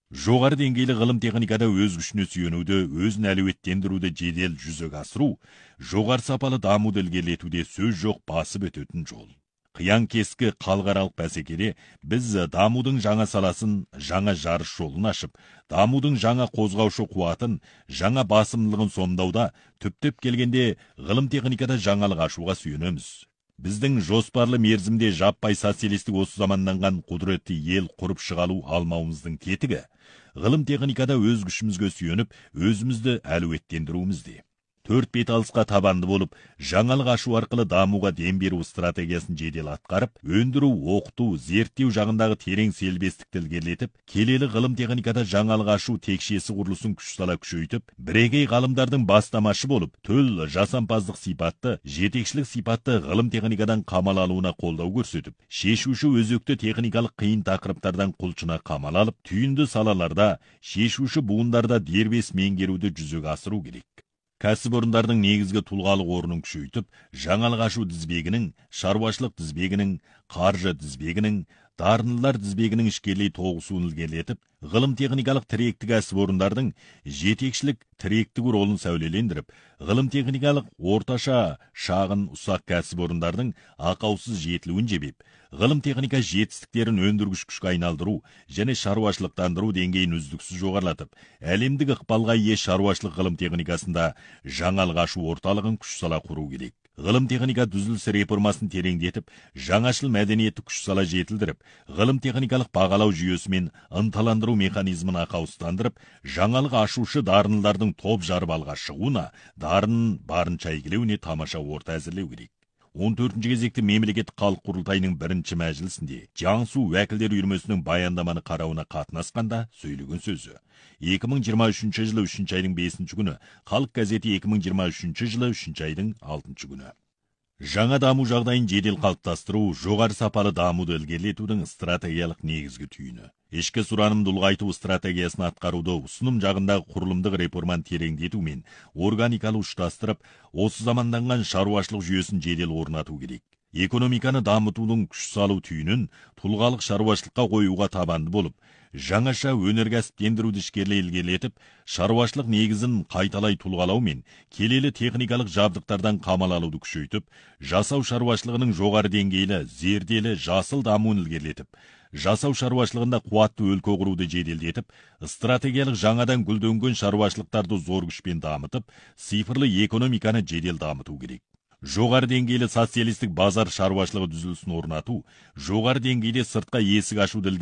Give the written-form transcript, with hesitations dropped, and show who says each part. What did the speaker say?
Speaker 1: Жоғары деңгейлі ғылым техникада өз күшіне сүйенуді, өзін әлеуеттендіруді жедел жүзеге асыру, жоғары сапалы дамуды ілгерілетуде сөз жоқ басып өтетін жол. Қиян кескі халықаралық бәсекеде біз дамудың жаңа саласын, жаңа жарыс жолын ашып, дамудың жаңа қозғаушы қуатын, жаңа басымдылығын сомдауда, түптеп келгенде ғылым техникада жаңалық ашуға сүйенеміз. Біздің жоспарлы мерзімде жаппай социалистік осы заманданған құдіретті ел құрып шығалу алмауымыздың тетігі, ғылым техникада өз күшімізге сүйеніп, өзімізді әлеуеттендіруімізде. Төрт бет алысқа табанды болып, жаңалық ашу арқылы дамуға дем беру стратегиясын жедел атқарып, өндіру, оқыту, зерттеу жағындағы терең селбестікті ілгерілетіп, келелі ғылым техникада жаңалық ашу текшесі құрылысын күш сала күшейтіп, бірегей ғалымдардың бастамашы болып, төл жасампаздық сипатты, жетекшілік сипатты ғылым техникадан қамал алуына қолдау көрсетіп, шешуші өзекті техникалық қиын тақырыптардан құлшына қамал алып, түйінді салаларда, шешуші буындарда дербес меңгеруді жүзеге асыру керек. Кәсіпорындардың негізгі тұлғалық орнын күшейтіп, жаңалық ашу тізбегінің, шаруашылық тізбегінің, қаржы тізбегінің, дарынлылар тізбегінің ішкерлей тоғысуын ілгерілетіп, ғылым техникалық тіректі кәсіпорындардың жетекшілік тіректік ролын сәулелендіріп, ғылым техникалық орташа, шағын, ұсақ кәсіпорындардың ақаусыз жетілуін жебеп, ғылым техника жетістіктерін өндіргіш күшке айналдыру және шаруашылықтандыру деңгейін үздіксіз жоғарылатып, әлемдік ықпалға ие шаруашылық ғылым техникасында жаңалық ашу орталығын күш сала құру керек. Ғылым техника түзіліс реформасын тереңдетіп, жаңашыл мәдениетті күш сала жетілдіріп, ғылым техникалық бағалау жүйесімен ынталандыру механизмін ақаусыздандырып, жаңалық ашушы дарынлардың топ жарып алға шығуына, дарынын барынша игілеуіне тамаша орта әзірлеу керек. 14-ші кезекті мемлекеттік халық құрылтайының бірінші мәжілісінде Жаңсу уәкілдер үйірмесінің баяндаманы қарауына қатынасқанда сөйлеген сөзі. 2023 жылы 3 айдың 5 күні, халық газеті 2023 жылы 3 айдың 6 күні. Жаңа даму жағдайын жедел қалыптастыру, жоғары сапалы дамуды ілгерілетудің стратегиялық негізгі түйіні. Ішкі сұранымды ұлғайту стратегиясын атқаруды ұсыным жағындағы құрылымдық реформаны тереңдету мен органикалы ұштастырып, осы заманданған шаруашылық жүйесін жедел орнату керек. Экономиканы дамытудың күш салу түйінін тұлғалық шаруашылыққа қоюға табанды болып, жаңаша өнеркәсіптендіруді ішкерлей ілгерілетіп, шаруашылық негізін қайталай тұлғалау мен келелі техникалық жабдықтардан қамал алуды күшейтіп, жасау шаруашылығының жоғары деңгейлі, зерделі, жасыл дамуын ілгерілетіп, жасау шаруашылығында қуатты өлке құруды жеделдетіп, стратегиялық жаңадан гүлденген шаруашылықтарды зор күшпен дамытып, цифрлы экономиканы жедел дамыту керек. Жоғары деңгейлі социалистік базар шаруашылығы түзілісін орнату, жоғары деңгейде сыртқа есік ашуды